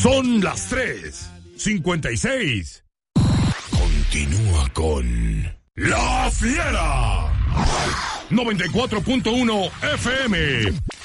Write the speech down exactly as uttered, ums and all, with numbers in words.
Son las tres cincuenta y seis. Continúa con La Fiera. noventa y cuatro punto uno F M.